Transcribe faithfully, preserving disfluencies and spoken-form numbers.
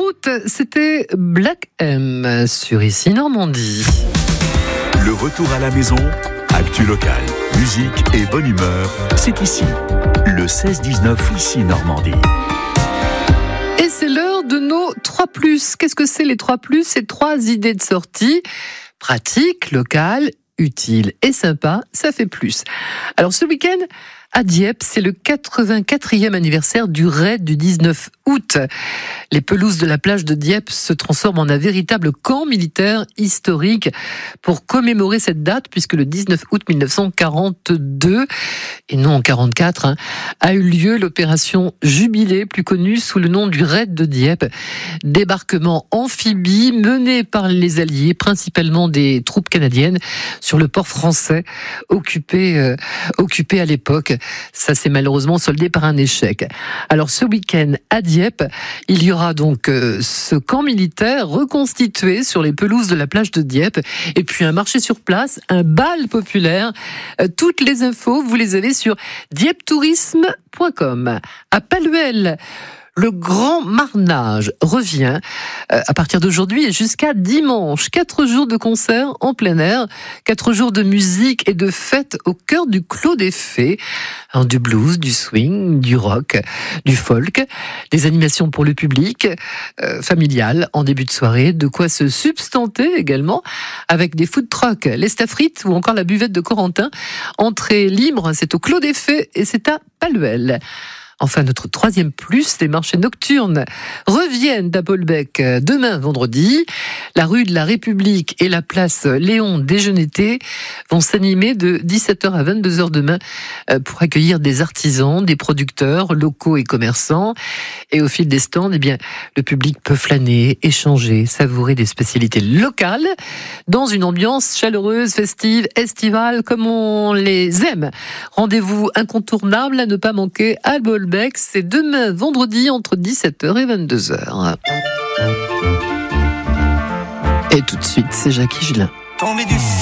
route, c'était Black M sur Ici Normandie. Le retour à la maison, actu locale, musique et bonne humeur, c'est ici. Le seize dix-neuf Ici Normandie. Et c'est l'heure de nos trois plus. Qu'est-ce que c'est les trois plus? C'est trois idées de sortie pratiques, locales, utiles et sympas. Ça fait plus. Alors ce week-end, à Dieppe, c'est le quatre-vingt-quatrième anniversaire du raid du dix-neuf août. Les pelouses de la plage de Dieppe se transforment en un véritable camp militaire historique pour commémorer cette date, puisque le dix-neuf août mille neuf cent quarante-deux, et non en quarante-quatre, hein, a eu lieu l'opération Jubilé, plus connue sous le nom du raid de Dieppe. Débarquement amphibie mené par les Alliés, principalement des troupes canadiennes, sur le port français, occupé, euh, occupé à l'époque. Ça s'est malheureusement soldé par un échec. Alors ce week-end à Dieppe, il y aura donc euh, ce camp militaire reconstitué sur les pelouses de la plage de Dieppe, et puis un marché sur place, un bal populaire. Euh, toutes les infos, vous les avez sur dieppe tourisme point com. À Palluel, le Grand Marnage revient euh, à partir d'aujourd'hui et jusqu'à dimanche. Quatre jours de concerts en plein air, quatre jours de musique et de fêtes au cœur du Clos des Fées. Alors, du blues, du swing, du rock, du folk, des animations pour le public, euh, familiales en début de soirée, de quoi se substanter également avec des food trucks, les staffrites ou encore la buvette de Corentin. Entrée libre, c'est au Clos des Fées et c'est à Palluel. Enfin, notre troisième plus, les marchés nocturnes reviennent à Bolbec demain vendredi. La rue de la République et la place Léon Déjeuneté vont s'animer de dix-sept heures à vingt-deux heures demain pour accueillir des artisans, des producteurs locaux et commerçants. Et au fil des stands, eh bien, le public peut flâner, échanger, savourer des spécialités locales dans une ambiance chaleureuse, festive, estivale, comme on les aime. Rendez-vous incontournable à ne pas manquer à Bolbec. C'est demain vendredi entre dix-sept heures et vingt-deux heures. Et tout de suite, c'est Jackie Gillin.